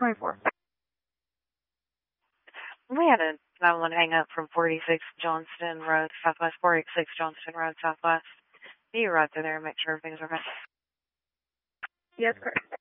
24. We had a 911 hang up from 46 Johnston Road, Southwest, 46 Johnston Road, Southwest. You right through there and make sure everything's okay. Yes, correct.